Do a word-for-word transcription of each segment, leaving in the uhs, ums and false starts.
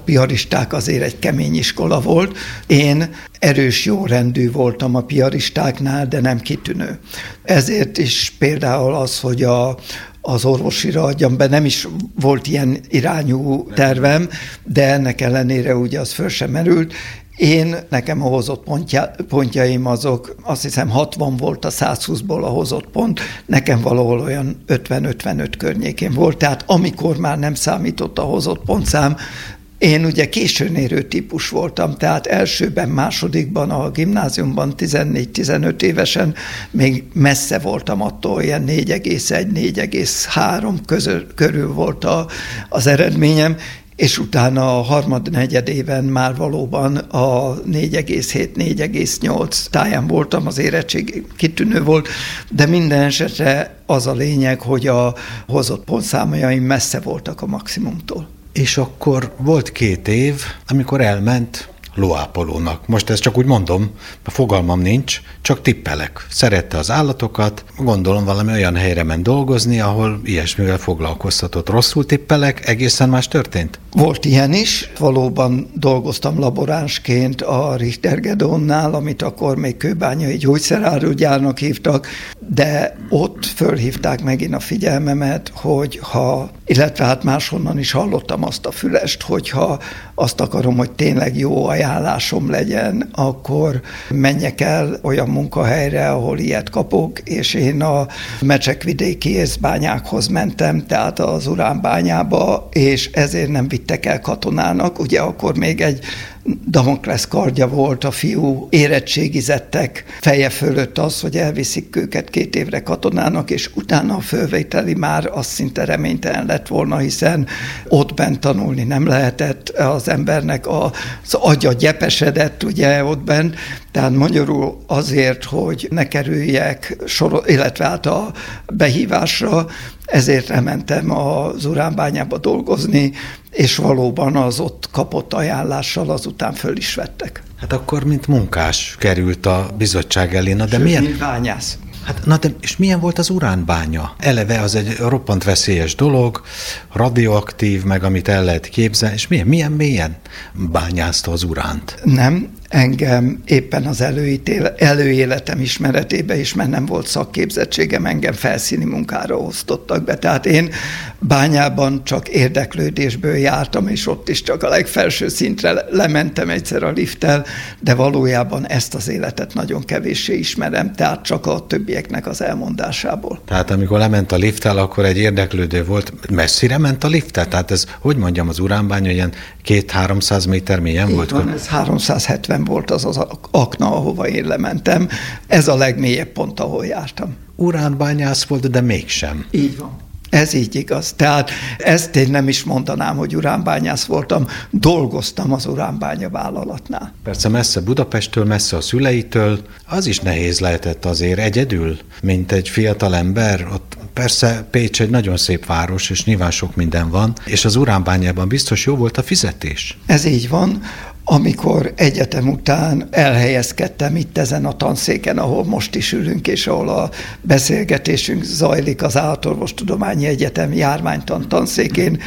piaristák azért egy kemény iskola volt. Én erős, jó rendű voltam a piaristáknál, de nem kitűnő. Ezért is például az, hogy a az orvosira adjam be, nem is volt ilyen irányú tervem, de ennek ellenére ugye az föl sem merült. Én, nekem a hozott pontja, pontjaim azok, azt hiszem hatvan volt a száz húszból a hozott pont, nekem valahol olyan ötven-ötvenöt környékén volt, tehát amikor már nem számított a hozott pontszám, én ugye későn érő típus voltam, tehát elsőben, másodikban a gimnáziumban tizennégy-tizenöt évesen még messze voltam attól, ilyen négy egész egy négy egész három közül, körül volt a, az eredményem, és utána a harmad negyed éven már valóban a négy egész hét négy egész nyolc táján voltam, az érettség kitűnő volt, de minden esetre az a lényeg, hogy a hozott pontszámaim messze voltak a maximumtól. És akkor volt két év, amikor elment loápolónak. Most ezt csak úgy mondom, fogalmam nincs, csak tippelek. Szerette az állatokat, gondolom valami olyan helyre ment dolgozni, ahol ilyesmivel foglalkoztatott. Rosszul tippelek, egészen más történt? Volt ilyen is. Valóban dolgoztam laboránsként a Richter Gedeonnál, amit akkor még kőbányai gyógyszerárugyárnak hívtak, de ott fölhívták megint a figyelmemet, hogy ha, illetve hát máshonnan is hallottam azt a fülest, hogyha azt akarom, hogy tényleg jó ajánlásom legyen, akkor menjek el olyan munkahelyre, ahol ilyet kapok, és én a mecsekvidéki észbányákhoz mentem, tehát az uránbányába, és ezért nem vittek el katonának. Ugye akkor még egy Damoklesz kardja volt a fiú érettségizettek feje fölött az, hogy elviszik őket két évre katonának, és utána a fölvételi már az szinte reménytelen lett volna, hiszen ott bent tanulni nem lehetett, az embernek az agya gyepesedett ugye ott bent, tehát magyarul azért, hogy ne kerüljek sor, illetve hát a behívásra, ezért elmentem az uránbányába dolgozni, és valóban az ott kapott ajánlással azután föl is vettek. Hát akkor mint munkás került a bizottság elé, na de Sőt, milyen... mint bányász. Hát, na de, és milyen volt az uránbánya? Eleve az egy roppant veszélyes dolog, radioaktív, meg amit el lehet képzelni, és milyen, milyen mélyen bányázta az uránt? Nem, engem éppen az előítéle, előéletem ismeretébe is, mert nem volt szakképzettségem, engem felszíni munkára osztottak be. Tehát én bányában csak érdeklődésből jártam, és ott is csak a legfelső szintre lementem egyszer a lifttel, de valójában ezt az életet nagyon kevéssé ismerem, tehát csak a többieknek az elmondásából. Tehát amikor lement a lifttel, akkor egy érdeklődő volt, messzire ment a lifttel? Tehát ez, hogy mondjam, az uránbánya ilyen két-háromszáz méter mélyen volt? Van, ez háromszázhetven volt az az akna, ahova én lementem. Ez a legmélyebb pont, ahol jártam. Uránbányász volt, de mégsem. Így van. Ez így igaz. Tehát ezt én nem is mondanám, hogy uránbányász voltam, dolgoztam az uránbánya vállalatnál. Persze messze Budapesttől, messze a szüleitől, az is nehéz lehetett azért egyedül, mint egy fiatal ember. Ott persze Pécs egy nagyon szép város, és nyilván sok minden van, és az uránbányában biztos jó volt a fizetés. Ez így van. Amikor egyetem után elhelyezkedtem itt ezen a tanszéken, ahol most is ülünk, és ahol a beszélgetésünk zajlik, az Állatorvostudományi Egyetem járványtan tanszékén,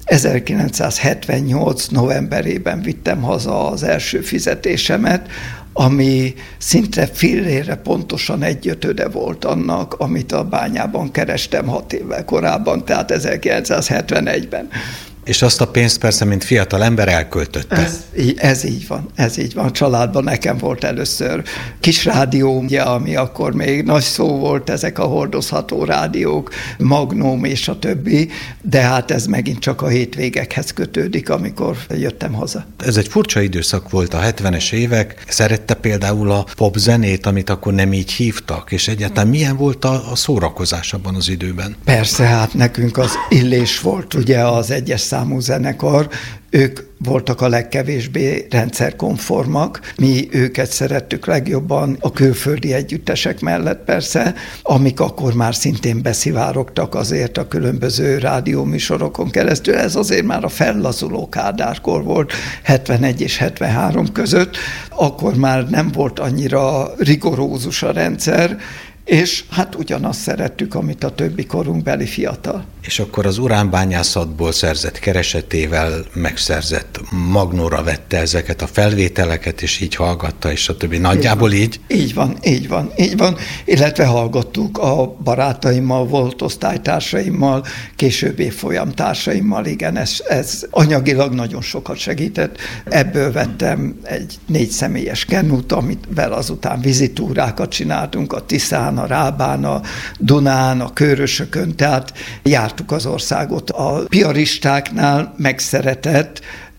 ezerkilencszázhetvennyolc novemberében vittem haza az első fizetésemet, ami szinte fillére pontosan egyötöde volt annak, amit a bányában kerestem hat évvel korábban, tehát ezerkilencszázhetvenegyben. És azt a pénzt persze, mint fiatal ember elköltötte. Ez, ez így van, ez így van. A családban nekem volt először kis rádió, ugye, ami akkor még nagy szó volt, ezek a hordozható rádiók, magnóm és a többi, de hát ez megint csak a hétvégekhez kötődik, amikor jöttem haza. Ez egy furcsa időszak volt a hetvenes évek. Szerette például a pop zenét, amit akkor nem így hívtak, és egyáltalán milyen volt a, a szórakozás abban az időben? Persze, hát nekünk az Illés volt ugye az egyes számú zenekar, ők voltak a legkevésbé rendszerkonformak, mi őket szerettük legjobban a külföldi együttesek mellett persze, amik akkor már szintén beszivárogtak azért a különböző rádióműsorokon keresztül, ez azért már a fellazuló Kádárkor volt, hetvenegy és hetvenhárom között, akkor már nem volt annyira rigorózus a rendszer, és hát ugyanazt szerettük, amit a többi korunkbeli fiatal. És akkor az uránbányászatból szerzett keresetével megszerzett magnóra vette ezeket a felvételeket, és így hallgatta, és a többi. Nagyjából így? Így van, így van, így van. Illetve hallgattuk a barátaimmal, volt osztálytársaimmal, később évfolyamtársaimmal, igen, ez, ez anyagilag nagyon sokat segített. Ebből vettem egy négy személyes kenút, amivel azután vizitúrákat csináltunk a Tiszán, a Rábán, a Dunán, a Körösökön, tehát jártuk az országot. A piaristáknál megszeretett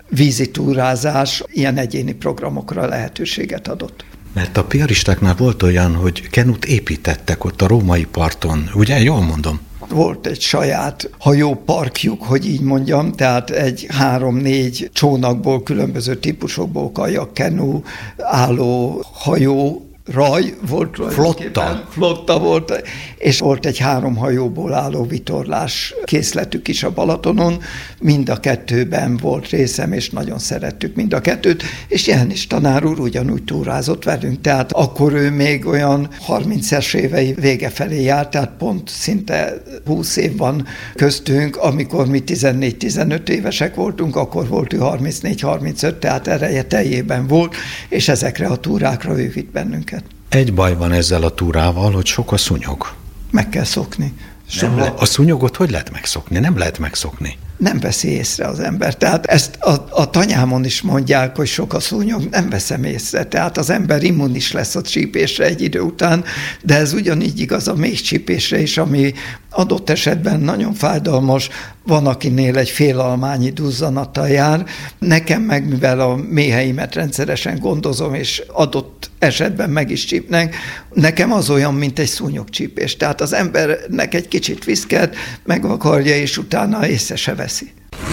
vízitúrázás ilyen egyéni programokra lehetőséget adott. Mert a piaristáknál volt olyan, hogy kenut építettek ott a római parton, ugye? Jól mondom? Volt egy saját hajóparkjuk, hogy így mondjam, tehát egy három-négy csónakból, különböző típusokból, kajak, kenu, álló hajó, raj volt. Flotta. Flotta volt, és volt egy három hajóból álló vitorlás készletük is a Balatonon. Mind a kettőben volt részem, és nagyon szerettük mind a kettőt, és János tanár úr ugyanúgy túrázott velünk, tehát akkor ő még olyan harmincas évei vége felé járt, tehát pont szinte húsz év van köztünk, amikor mi tizennégy-tizenöt évesek voltunk, akkor volt ő harmincnégy-harmincöt, tehát ereje teljében volt, és ezekre a túrákra ő vitt bennünket. Egy baj van ezzel a túrával, hogy sok a szúnyog. Meg kell szokni. Nem le- a szúnyogot hogy lehet megszokni? Nem lehet megszokni. Nem veszi észre az ember. Tehát ezt a, a tanyámon is mondják, hogy sok a szúnyog, nem veszem észre. Tehát az ember immunis lesz a csípésre egy idő után, de ez ugyanígy igaz a méh csípésre is, ami adott esetben nagyon fájdalmas, van akinél egy félalmányi duzzanattal jár. Nekem meg, mivel a méheimet rendszeresen gondozom, és adott esetben meg is csípnek, nekem az olyan, mint egy szúnyogcsípés. Tehát az embernek egy kicsit viszket, meg akarja, és utána észre se veszi.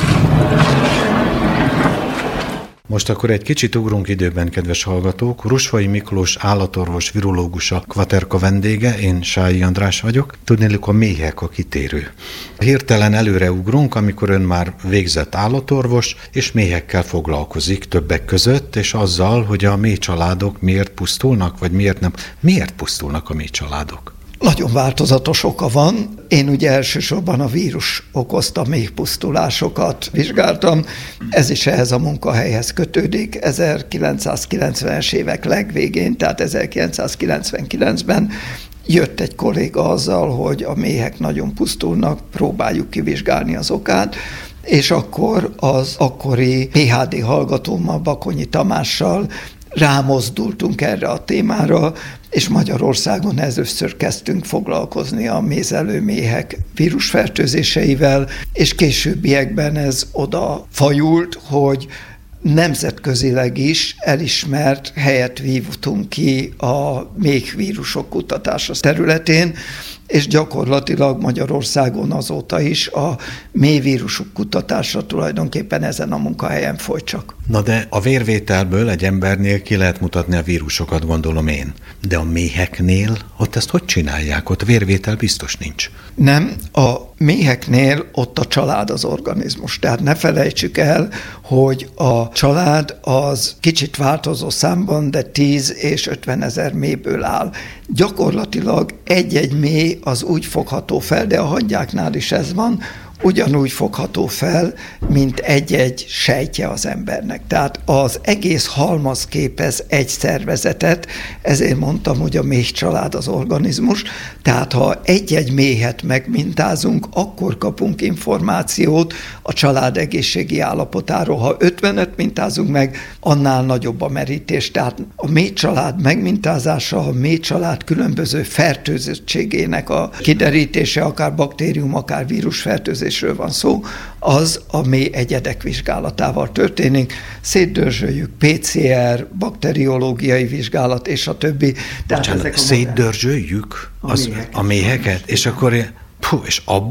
Most akkor egy kicsit ugrunk időben, kedves hallgatók. Rusvai Miklós állatorvos, virológus a Kvaterka vendége, én Sályi András vagyok. Tudnélik, a méhek a kitérő. Hirtelen előre ugrunk, amikor ön már végzett állatorvos, és méhekkel foglalkozik többek között, és azzal, hogy a méhcsaládok miért pusztulnak, vagy miért nem. Miért pusztulnak a méhcsaládok? Nagyon változatos oka van. Én ugye elsősorban a vírus okozta méhpusztulásokat vizsgáltam. Ez is ehhez a munkahelyhez kötődik. ezerkilencszázkilencvenes évek legvégén, tehát ezerkilencszázkilencvenkilencben jött egy kolléga azzal, hogy a méhek nagyon pusztulnak, próbáljuk kivizsgálni az okát, és akkor az akkori pé há dé hallgatómmal, Bakonyi Tamással rámozdultunk erre a témára, és Magyarországon először kezdtünk foglalkozni a mézelőméhek vírusfertőzéseivel, és későbbiekben ez oda fajult, hogy nemzetközileg is elismert helyet vívtunk ki a méhvírusok kutatása területén, és gyakorlatilag Magyarországon azóta is a méhvírusok kutatása tulajdonképpen ezen a munkahelyen folyt csak. Na de a vérvételből egy embernél ki lehet mutatni a vírusokat, gondolom én. De a méheknél ott ezt hogy csinálják? Ott vérvétel biztos nincs. Nem, a méheknél ott a család az organizmus. Tehát ne felejtsük el, hogy a család az kicsit változó számban, de tíz és ötven ezer mélyből áll. Gyakorlatilag egy-egy méh az úgy fogható fel, de a hangyáknál is ez van, ugyanúgy fogható fel, mint egy-egy sejtje az embernek. Tehát az egész halmaz képez egy szervezetet, ezért mondtam, hogy a méhcsalád az organizmus, tehát ha egy-egy méhet megmintázunk, akkor kapunk információt a család egészségi állapotáról. Ha ötvenet mintázunk meg, annál nagyobb a merítés. Tehát a méhcsalád megmintázása, a méhcsalád különböző fertőzöttségének a kiderítése, akár baktérium, akár vírusfertőzés, van szó, az a méh egyedek vizsgálatával történik. Szétdörzsöljük, pé cé er, bakteriológiai vizsgálat, és a többi. Bocsánat, szétdörzsöljük a az, méheket. a méheket, és akkor, puh, és abból?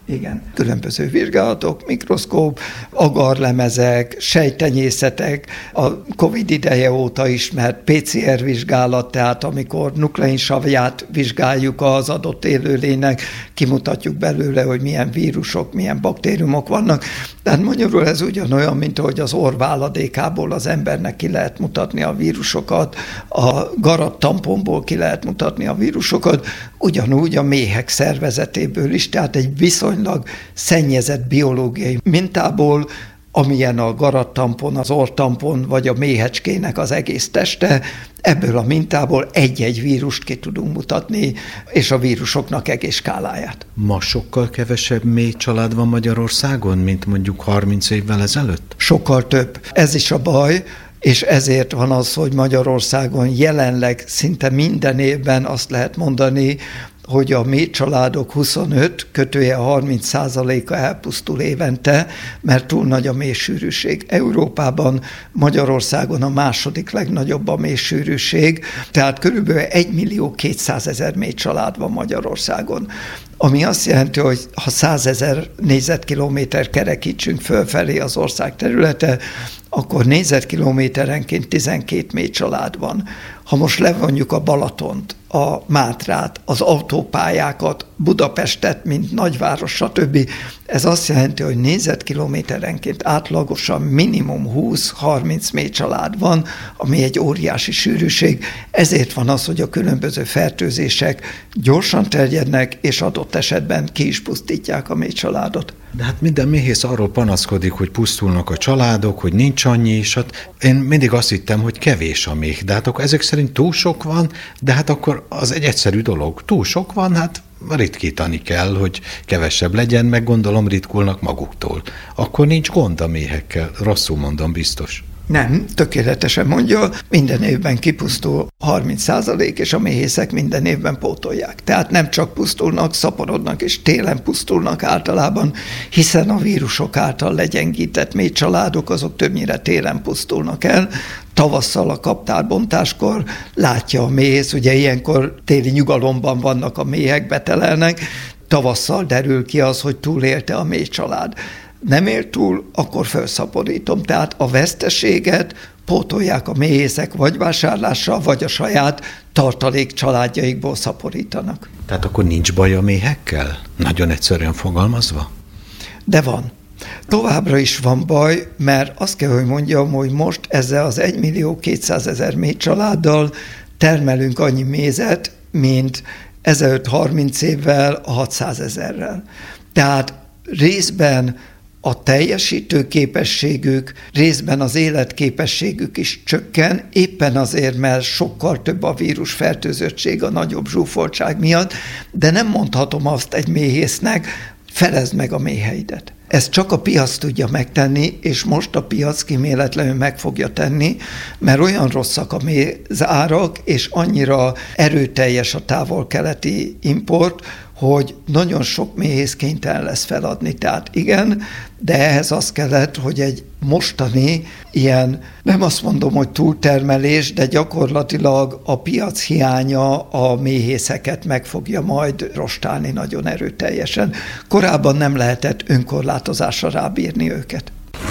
Igen. Különböző vizsgálatok, mikroszkóp, agarlemezek, sejtenyészetek, a Covid ideje óta ismert pé cé er vizsgálat, tehát amikor nukleinsavját vizsgáljuk az adott élőlénynek, kimutatjuk belőle, hogy milyen vírusok, milyen baktériumok vannak. Tehát magyarul ez ugyanolyan, mint ahogy az orrváladékából az embernek ki lehet mutatni a vírusokat, a garattamponból ki lehet mutatni a vírusokat, ugyanúgy a méhek szervezetéből is, tehát egy viszonylag szennyezett biológiai mintából, amilyen a garattampon, az orrtampon, vagy a méhecskének az egész teste, ebből a mintából egy-egy vírust ki tudunk mutatni, és a vírusoknak egész skáláját. Ma sokkal kevesebb méh család van Magyarországon, mint mondjuk harminc évvel ezelőtt? Sokkal több. Ez is a baj, és ezért van az, hogy Magyarországon jelenleg szinte minden évben azt lehet mondani, hogy a méh családok huszonöt, kötője harminc százaléka elpusztul évente, mert túl nagy a méhsűrűség. Európában, Magyarországon a második legnagyobb a méhsűrűség, tehát körülbelül egy millió kétszázezer méh család van Magyarországon. Ami azt jelenti, hogy ha százezer négyzetkilométer kerekítsünk fölfelé az ország területe, akkor négyzetkilométerenként tizenkét méh család van. Ha most levonjuk a Balatont, a Mátrát, az autópályákat, Budapestet, mint nagyváros, stb. Ez azt jelenti, hogy négyzetkilométerenként átlagosan minimum húsz-harminc méh család van, ami egy óriási sűrűség. Ezért van az, hogy a különböző fertőzések gyorsan terjednek, és adott esetben ki is pusztítják a méh családot. De hát minden méhész arról panaszkodik, hogy pusztulnak a családok, hogy nincs annyi is. Hát én mindig azt hittem, hogy kevés a méh, de hát akkor ezek szerint túl sok van, de hát akkor az egy egyszerű dolog. Túl sok van, hát ritkítani kell, hogy kevesebb legyen, meg gondolom ritkulnak maguktól. Akkor nincs gond a méhekkel, rosszul mondom, biztos. Nem, tökéletesen mondja, minden évben kipusztul harminc százalék, és a méhészek minden évben pótolják. Tehát nem csak pusztulnak, szaporodnak, és télen pusztulnak általában, hiszen a vírusok által legyengített méh családok, azok többnyire télen pusztulnak el. Tavasszal a kaptárbontáskor látja a méhész, ugye ilyenkor téli nyugalomban vannak a méhek, betelelnek, tavasszal derül ki az, hogy túlélte a méh család. Nem ér túl, akkor felszaporítom. Tehát a veszteséget pótolják a méhészek vagy vásárlással, vagy a saját tartalék családjaikból szaporítanak. Tehát akkor nincs baj a méhekkel? Nagyon egyszerűen fogalmazva? De van. Továbbra is van baj, mert azt kell, hogy mondjam, hogy most ezzel az egy millió kétszázezer méh családdal termelünk annyi mézet, mint ezelőtt harminc évvel hatszázezerrel. Tehát részben a teljesítő képességük, részben az életképességük is csökken, éppen azért, mert sokkal több a vírusfertőzöttség a nagyobb zsúfoltság miatt, de nem mondhatom azt egy méhésznek, felezd meg a méheidet. Ezt csak a piac tudja megtenni, és most a piac kíméletlenül meg fogja tenni, mert olyan rosszak a mézárak, és annyira erőteljes a távol-keleti import, hogy nagyon sok méhész kénytelen lesz feladni. Tehát igen, de ehhez az kellett, hogy egy mostani ilyen, nem azt mondom, hogy túltermelés, de gyakorlatilag a piac hiánya a méhészeket meg fogja majd rostálni nagyon erőteljesen. Korábban nem lehetett önkorlátozásra rábírni őket.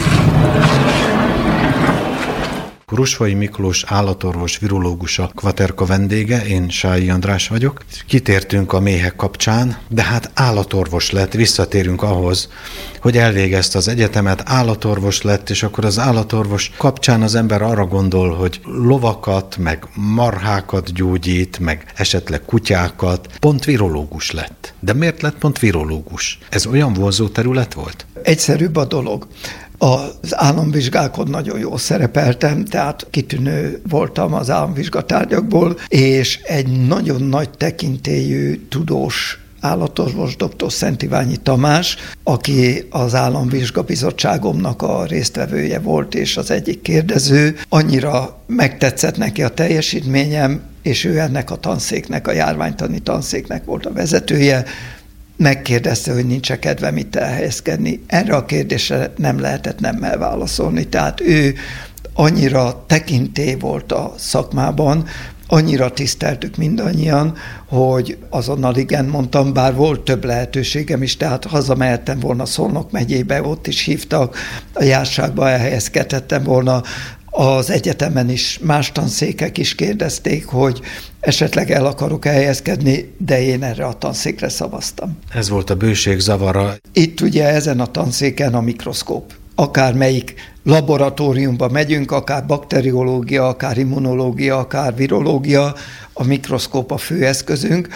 Rusvai Miklós állatorvos, virológus a Kvaterka vendége, én Sályi András vagyok. Kitértünk a méhek kapcsán, de hát állatorvos lett, visszatérünk ahhoz, hogy elvégezte az egyetemet, állatorvos lett, és akkor az állatorvos kapcsán az ember arra gondol, hogy lovakat, meg marhákat gyógyít, meg esetleg kutyákat, pont virológus lett. De miért lett pont virológus? Ez olyan vonzó terület volt? Egyszerűbb a dolog. Az államvizsgákon nagyon jól szerepeltem, tehát kitűnő voltam az államvizsgatárgyakból, és egy nagyon nagy tekintélyű tudós állatorvos, dr. Szent Iványi Tamás, aki az államvizsgabizottságomnak a résztvevője volt, és az egyik kérdező, annyira megtetszett neki a teljesítményem, és ő ennek a tanszéknek, a járványtani tanszéknek volt a vezetője, megkérdezte, hogy nincs-e kedvem itt elhelyezkedni. Erre a kérdésre nem lehetett nemmel válaszolni. Tehát ő annyira tekintély volt a szakmában, annyira tiszteltük mindannyian, hogy azonnal igen mondtam, bár volt több lehetőségem is, tehát hazamehettem volna Szolnok megyébe, ott is hívtak, a járságba elhelyezkedhettem volna, az egyetemen is más tanszékek is kérdezték, hogy esetleg el akarok elhelyezkedni, de én erre a tanszékre szavaztam. Ez volt a bőség zavara. Itt ugye ezen a tanszéken a mikroszkóp. Akár melyik laboratóriumba megyünk, akár bakteriológia, akár immunológia, akár virológia, a mikroszkóp a fő eszközünk.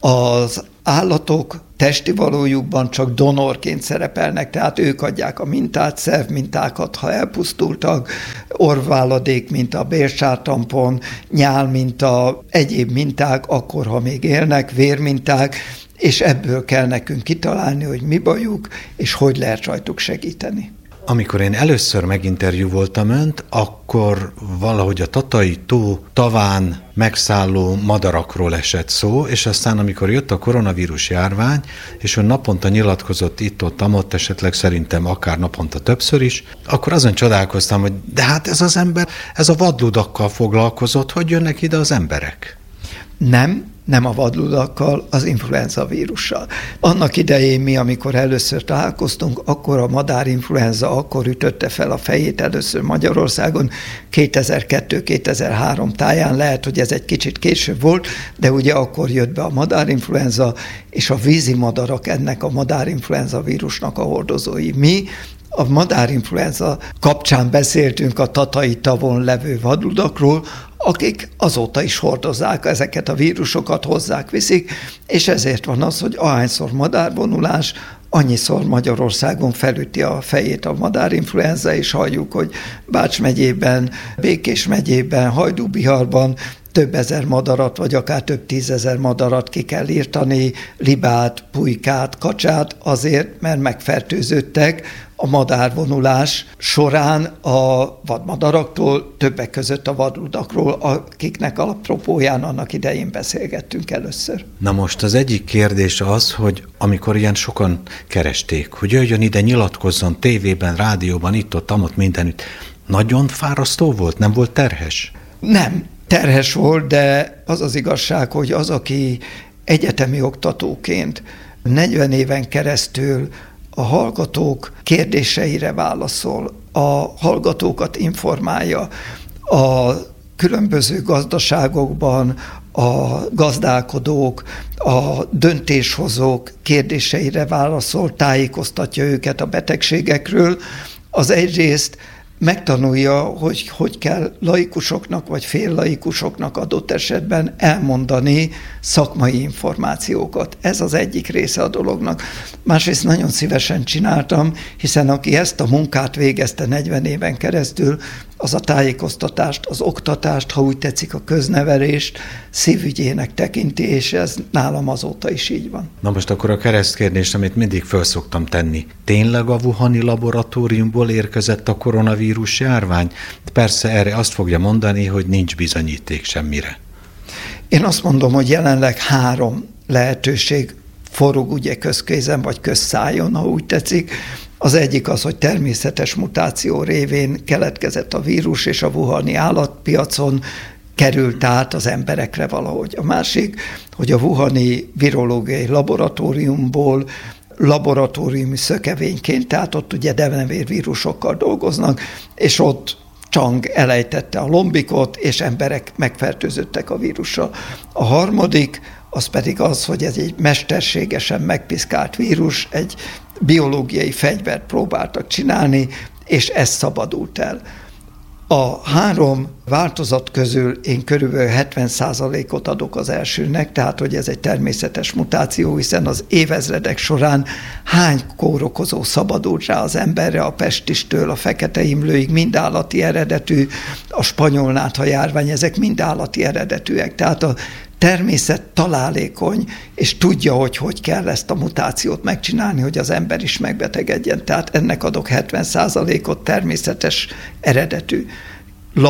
Az állatok testi valójukban csak donorként szerepelnek, tehát ők adják a mintát, szervmintákat, ha elpusztultak, orvváladék minta, bérsártampon, nyál minta, egyéb minták, akkor, ha még élnek, vérminták, és ebből kell nekünk kitalálni, hogy mi bajuk, és hogy lehet rajtuk segíteni. Amikor én először meginterjúvoltam önt, akkor valahogy a Tatai-tó taván megszálló madarakról esett szó, és aztán amikor jött a koronavírus járvány, és ön naponta nyilatkozott itt-ott, amott, esetleg szerintem akár naponta többször is, akkor azon csodálkoztam, hogy de hát ez az ember, ez a vadludakkal foglalkozott, hogy jönnek ide az emberek? Nem, nem a vadludakkal, az influenza vírussal. Annak idején mi, amikor először találkoztunk, akkor a madárinfluenza akkor ütötte fel a fejét először Magyarországon kétezer-kettő kétezer-három táján, lehet, hogy ez egy kicsit később volt, de ugye akkor jött be a madárinfluenza, és a vízi madarak ennek a madárinfluenza vírusnak a hordozói. Mi a madárinfluenza kapcsán beszéltünk a Tatai tavon levő vadludakról, akik azóta is hordozzák ezeket a vírusokat, hozzák, viszik, és ezért van az, hogy ahányszor madárvonulás, annyiszor Magyarországon felüti a fejét a madárinfluenza, és halljuk, hogy Bács megyében, Békés megyében, Hajdúbiharban több ezer madarat, vagy akár több tízezer madarat ki kell írtani, libát, pulykát, kacsát, azért, mert megfertőződtek a madárvonulás során a vadmadaraktól, többek között a vadludakról, akiknek apropóján annak idején beszélgettünk először. Na most az egyik kérdés az, hogy amikor ilyen sokan keresték, hogy jöjjön ide, nyilatkozzon tévében, rádióban, itt-ott, amott mindenütt, nagyon fárasztó volt, nem volt terhes? Nem, terhes volt, de az az igazság, hogy az, aki egyetemi oktatóként negyven éven keresztül a hallgatók kérdéseire válaszol, a hallgatókat informálja, a különböző gazdaságokban a gazdálkodók, a döntéshozók kérdéseire válaszol, tájékoztatja őket a betegségekről, az egyrészt megtanulja, hogy hogy kell laikusoknak vagy féllaikusoknak adott esetben elmondani szakmai információkat. Ez az egyik része a dolognak. Másrészt nagyon szívesen csináltam, hiszen aki ezt a munkát végezte negyven éven keresztül, az a tájékoztatást, az oktatást, ha úgy tetszik a köznevelést, szívügyének tekinti, és ez nálam azóta is így van. Na most akkor a keresztkérdést, amit mindig föl szoktam tenni. Tényleg a wuhani laboratóriumból érkezett a koronavírus járvány? Persze erre azt fogja mondani, hogy nincs bizonyíték semmire. Én azt mondom, hogy jelenleg három lehetőség forog ugye közkézen, vagy közszájon, ha úgy tetszik. Az egyik az, hogy természetes mutáció révén keletkezett a vírus, és a wuhani állatpiacon került át az emberekre valahogy. A másik, hogy a wuhani virológiai laboratóriumból laboratóriumi szökevényként, tehát ott ugye denevér-vírusokkal dolgoznak, és ott Csang elejtette a lombikot, és emberek megfertőzöttek a vírussal. A harmadik, az pedig az, hogy ez egy mesterségesen megpiszkált vírus, egy biológiai fegyvert próbáltak csinálni, és ez szabadult el. A három változat közül én körülbelül hetven százalékot adok az elsőnek, tehát hogy ez egy természetes mutáció, hiszen az évezredek során hány kórokozó szabadult rá az emberre, a pestistől, a fekete imlőig, mind állati eredetű, a spanyolnátha járvány, ezek mind állati eredetűek. Tehát a természet találékony, és tudja, hogy hogy kell ezt a mutációt megcsinálni, hogy az ember is megbetegedjen. Tehát ennek adok hetven százalékot, természetes eredetű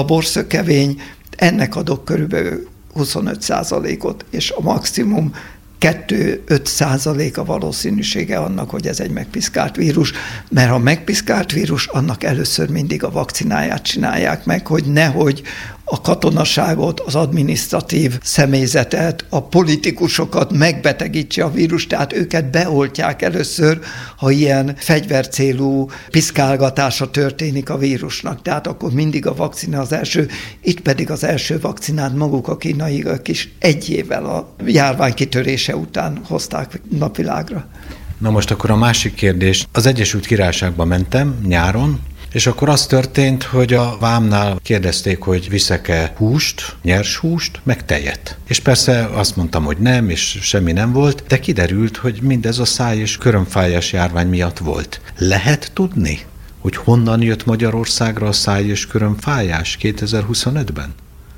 laborszökevény, ennek adok körülbelül huszonöt százalékot, és a maximum kettő-öt százalék a valószínűsége annak, hogy ez egy megpiszkált vírus, mert ha megpiszkált vírus, annak először mindig a vakcináját csinálják meg, hogy nehogy a katonaságot, az adminisztratív személyzetet, a politikusokat megbetegítse a vírus, tehát őket beoltják először, ha ilyen fegyvercélú piszkálgatása történik a vírusnak. Tehát akkor mindig a vakcina az első, itt pedig az első vakcinát maguk a kínaiak is egy évvel a járvány kitörése után hozták napvilágra. Na most akkor a másik kérdés. Az Egyesült Királyságba mentem nyáron, és akkor az történt, hogy a vámnál kérdezték, hogy viszek-e húst, nyers húst, meg tejet. És persze azt mondtam, hogy nem, és semmi nem volt, de kiderült, hogy mindez a száj- és körömfájás járvány miatt volt. Lehet tudni, hogy honnan jött Magyarországra a száj- és körömfájás kétezer-huszonötben?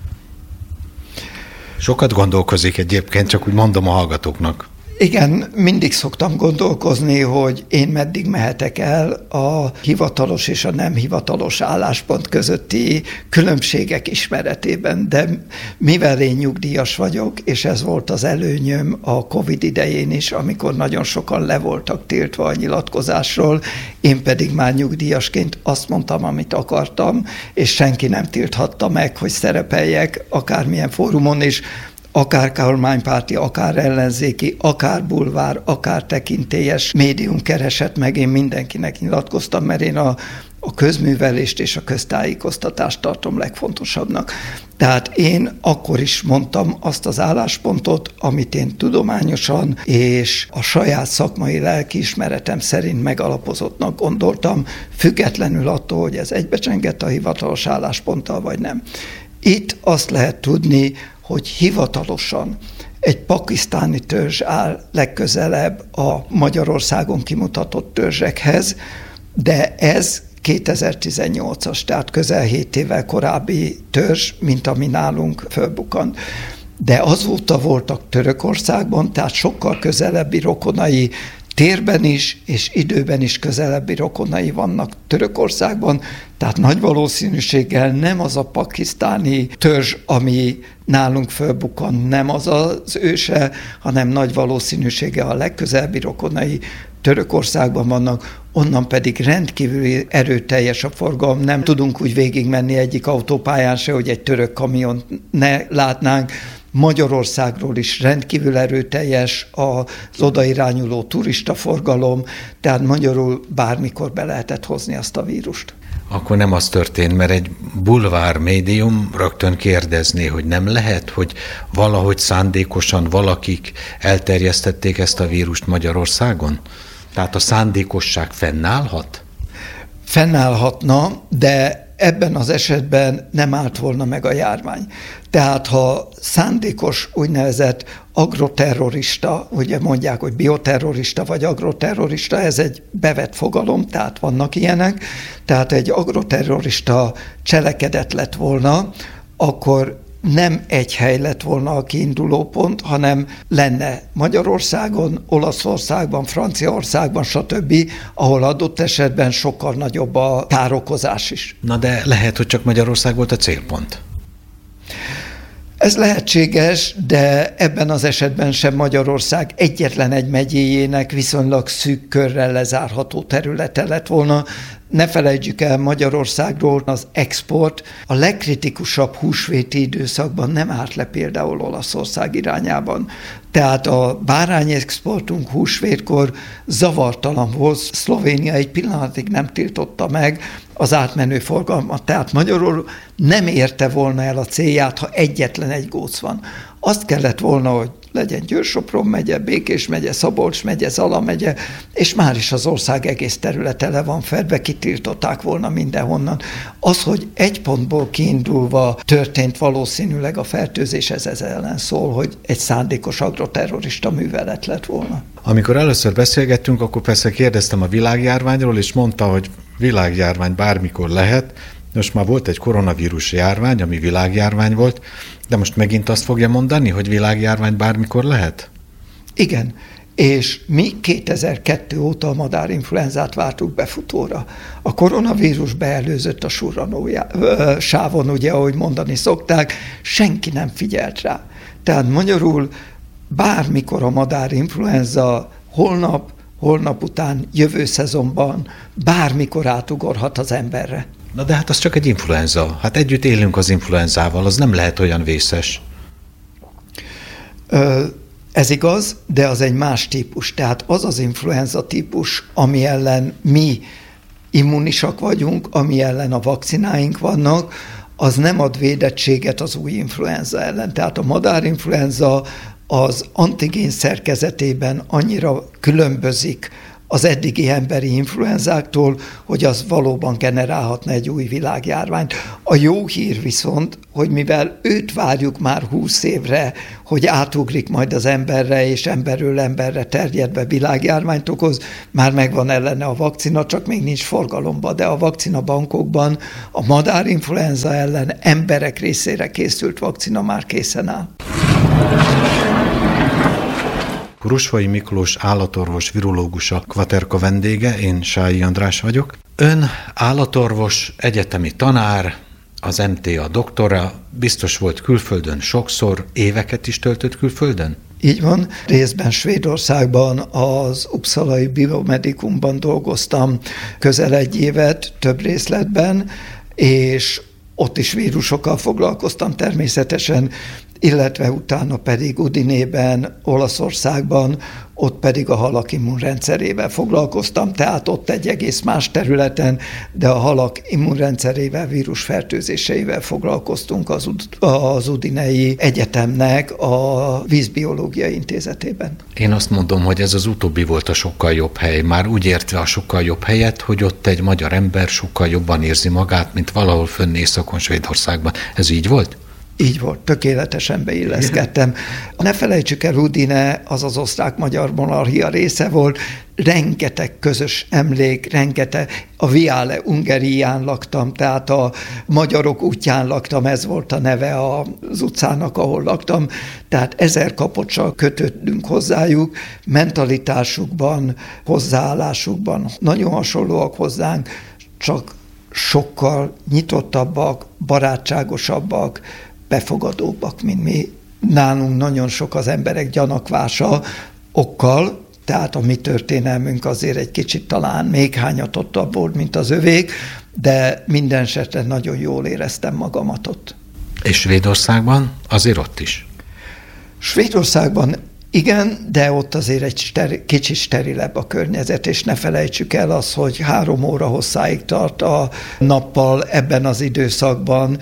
Sokat gondolkozik egyébként, csak úgy mondom a hallgatóknak. Igen, mindig szoktam gondolkozni, hogy én meddig mehetek el a hivatalos és a nem hivatalos álláspont közötti különbségek ismeretében, de mivel én nyugdíjas vagyok, és ez volt az előnyöm a Covid idején is, amikor nagyon sokan le voltak tiltva a nyilatkozásról, én pedig már nyugdíjasként azt mondtam, amit akartam, és senki nem tilthatta meg, hogy szerepeljek akármilyen fórumon is, akár kormánypárti, akár ellenzéki, akár bulvár, akár tekintélyes médium keresett meg, én mindenkinek nyilatkoztam, mert én a, a közművelést és a köztájékoztatást tartom legfontosabbnak. Tehát én akkor is mondtam azt az álláspontot, amit én tudományosan és a saját szakmai lelkiismeretem szerint megalapozottnak gondoltam, függetlenül attól, hogy ez egybecsengett a hivatalos állásponttal, vagy nem. Itt azt lehet tudni, hogy hivatalosan egy pakisztáni törzs áll legközelebb a Magyarországon kimutatott törzsekhez, de ez kétezer-tizennyolcas, tehát közel hét évvel korábbi törzs, mint ami nálunk fölbukkant. De azóta voltak Törökországban, tehát sokkal közelebbi rokonai, térben is és időben is közelebbi rokonai vannak Törökországban, tehát nagy valószínűséggel nem az a pakisztáni törzs, ami nálunk fölbukkan, nem az az őse, hanem nagy valószínűséggel a legközelebbi rokonai Törökországban vannak, onnan pedig rendkívül erőteljes a forgalom. Nem tudunk úgy végigmenni egyik autópályán se, hogy egy török kamiont ne látnánk. Magyarországról is rendkívül erőteljes az odairányuló turistaforgalom, tehát magyarul bármikor be lehetett hozni azt a vírust. Akkor nem az történt, mert egy bulvár médium rögtön kérdezné, hogy nem lehet, hogy valahogy szándékosan valakik elterjesztették ezt a vírust Magyarországon? Tehát a szándékosság fennállhat? Fennállhatna, de ebben az esetben nem állt volna meg a járvány. Tehát ha szándékos úgynevezett agroterrorista, ugye mondják, hogy bioterrorista vagy agroterrorista, ez egy bevett fogalom, tehát vannak ilyenek, tehát egy agroterrorista cselekedet lett volna, akkor nem egy hely lett volna a kiinduló pont, hanem lenne Magyarországon, Olaszországban, Franciaországban, stb., ahol adott esetben sokkal nagyobb a károkozás is. Na de lehet, hogy csak Magyarország volt a célpont. Ez lehetséges, de ebben az esetben sem Magyarország egyetlen egy megyéjének viszonylag szűk körrel lezárható területe lett volna. Ne felejtsük el, Magyarországról az export a legkritikusabb húsvéti időszakban nem állt le például Olaszország irányában. Tehát a bárányexportunk húsvétkor zavartalan volt, Szlovénia egy pillanatig nem tiltotta meg az átmenő forgalmat, tehát magyarul nem érte volna el a célját, ha egyetlen egy góc van. Azt kellett volna, hogy legyen Győr-Sopron megye, Békés megye, Szabolcs megye, Zala megye, és már is az ország egész területe le van fedve, kitiltották volna mindenhonnan. Az, hogy egy pontból kiindulva történt valószínűleg a fertőzés, ez ez ellen szól, hogy egy szándékos agroterrorista művelet lett volna. Amikor először beszélgettünk, akkor persze kérdeztem a világjárványról, és mondta, hogy világjárvány bármikor lehet. Most már volt egy koronavírus járvány, ami világjárvány volt, de most megint azt fogja mondani, hogy világjárvány bármikor lehet? Igen, és mi kétezer-kettő óta a madárinfluenzát vártuk befutóra. A koronavírus beelőzött a surranó sávon, ugye, ahogy mondani szokták, senki nem figyelt rá. Tehát magyarul bármikor a madárinfluenza, holnap, holnap után, jövő szezonban bármikor átugorhat az emberre. Na de hát az csak egy influenza. Hát együtt élünk az influenzával, az nem lehet olyan vészes. Ö, ez igaz, de az egy más típus. Tehát az az influenza típus, ami ellen mi immunisak vagyunk, ami ellen a vakcináink vannak, az nem ad védettséget az új influenza ellen. Tehát a madárinfluenza az antigén szerkezetében annyira különbözik az eddigi emberi influenzáktól, hogy az valóban generálhatna egy új világjárványt. A jó hír viszont, hogy mivel őt várjuk már húsz évre, hogy átugrik majd az emberre, és emberről emberre terjedve világjárványt okoz, már megvan ellene a vakcina, csak még nincs forgalomba, de a vakcinabankokban a madárinfluenza ellen emberek részére készült vakcina már készen áll. Rusvai Miklós állatorvos virológusa Kvaterka vendége, én Sályi András vagyok. Ön állatorvos, egyetemi tanár, az em té á doktora, biztos volt külföldön sokszor, éveket is töltött külföldön? Így van, részben Svédországban, az Uppsalai Biomedikumban dolgoztam közel egy évet, több részletben, és ott is vírusokkal foglalkoztam természetesen, illetve utána pedig Udinében, Olaszországban, ott pedig a halak immunrendszerével foglalkoztam, tehát ott egy egész más területen, de a halak immunrendszerével, vírusfertőzéseivel foglalkoztunk az, az Udinei Egyetemnek a Vízbiológiai Intézetében. Én azt mondom, hogy ez az utóbbi volt a sokkal jobb hely, már úgy értve a sokkal jobb helyet, hogy ott egy magyar ember sokkal jobban érzi magát, mint valahol fönn északon Svédországban. Ez így volt? Így volt, tökéletesen beilleszkedtem. Ne felejtsük el, Udine az az osztrák-magyar monarchia része volt, rengeteg közös emlék, rengeteg, a Viale Ungerián laktam, tehát a magyarok útján laktam, ez volt a neve az utcának, ahol laktam, tehát ezer kapocsal kötöttünk hozzájuk, mentalitásukban, hozzáállásukban nagyon hasonlóak hozzánk, csak sokkal nyitottabbak, barátságosabbak, befogadóbbak, mint mi. Nálunk nagyon sok az emberek gyanakvása okkal, tehát a mi történelmünk azért egy kicsit talán még hányatottabb volt, mint az övék, de minden esetre nagyon jól éreztem magamat ott. És Svédországban? Azért ott is? Svédországban igen, de ott azért egy steri, kicsit sterilebb a környezet, és ne felejtsük el azt, hogy három óra hosszáig tart a nappal ebben az időszakban,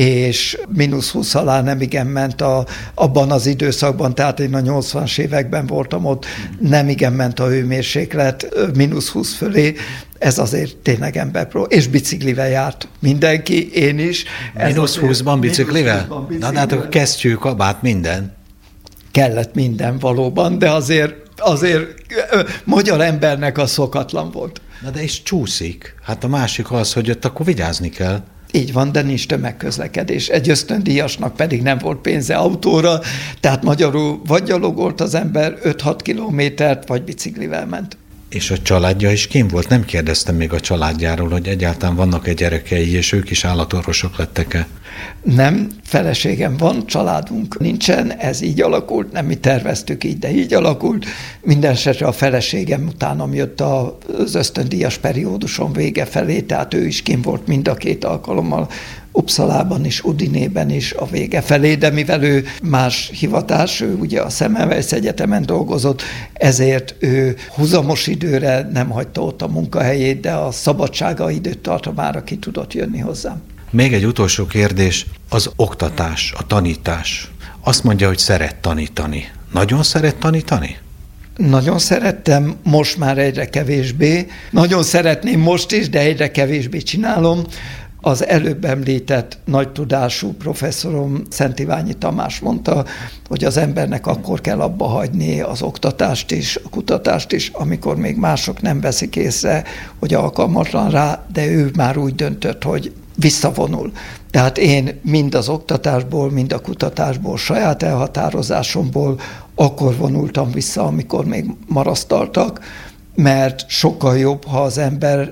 és mínusz húsz alá nem igen ment a, abban az időszakban, tehát én a nyolcvanas években voltam ott, nem igen ment a hőmérséklet mínusz húsz fölé, ez azért tényleg emberpró, és biciklivel járt mindenki, én is. mínusz húszban biciklivel? Na, hát akkor kesztyű, kabát, minden. Kellett minden valóban, de azért, azért ö, magyar embernek az szokatlan volt. Na de és csúszik. Hát a másik az, hogy ott akkor vigyázni kell. Így van, de nincs tömegközlekedés. Egy ösztöndíjasnak pedig nem volt pénze autóra, tehát magyarul vagy gyalogolt az ember öt-hat kilométert, vagy biciklivel ment. És a családja is kim volt? Nem kérdeztem még a családjáról, hogy egyáltalán vannak-e gyerekei, és ők is állatorvosok lettek-e? Nem, feleségem van, családunk nincsen, ez így alakult, nem mi terveztük így, de így alakult. Mindenesetre a feleségem utánam jött az ösztöndíjas perióduson vége felé, tehát ő is kim volt mind a két alkalommal, Uppsalában is, Udinében is a vége felé, de mivel ő más hivatás, ő ugye a Semmelweis Egyetemen dolgozott, ezért ő húzamos időre nem hagyta ott a munkahelyét, de a szabadsága időt tartomára ki tudott jönni hozzám. Még egy utolsó kérdés, az oktatás, a tanítás. Azt mondja, hogy szeret tanítani. Nagyon szeret tanítani? Nagyon szerettem, most már egyre kevésbé. Nagyon szeretném most is, de egyre kevésbé csinálom. Az előbb említett nagy tudású professzorom, Szent Iványi Tamás mondta, hogy az embernek akkor kell abba hagyni az oktatást is, a kutatást is, amikor még mások nem veszik észre, hogy alkalmatlan rá, de ő már úgy döntött, hogy visszavonul. Tehát én mind az oktatásból, mind a kutatásból, saját elhatározásomból akkor vonultam vissza, amikor még marasztaltak, mert sokkal jobb, ha az ember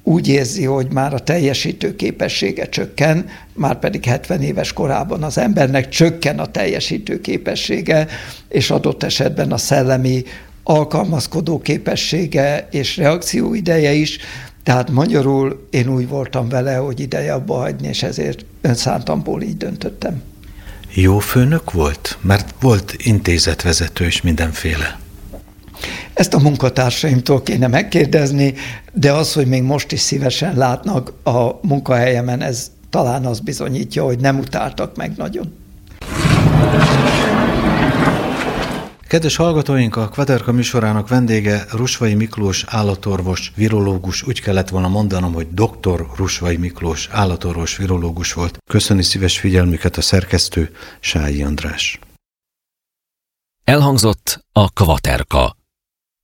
úgy érzi, hogy már a teljesítő képessége csökken, már pedig hetven éves korában az embernek csökken a teljesítő képessége, és adott esetben a szellemi alkalmazkodó képessége és reakcióideje is. Tehát magyarul én úgy voltam vele, hogy ideje abba hagyni, és ezért önszántamból így döntöttem. Jó főnök volt? Mert volt intézetvezető is mindenféle. Ezt a munkatársaimtól kéne megkérdezni, de az, hogy még most is szívesen látnak a munkahelyemen, ez talán az bizonyítja, hogy nem utáltak meg nagyon. Kedves hallgatóink, a Kvaterka műsorának vendége Rusvay Miklós állatorvos, virológus, úgy kellett volna mondanom, hogy doktor Rusvay Miklós állatorvos, virológus volt. Köszöni szíves figyelmüket a szerkesztő, Sályi András. Elhangzott a Kvaterka,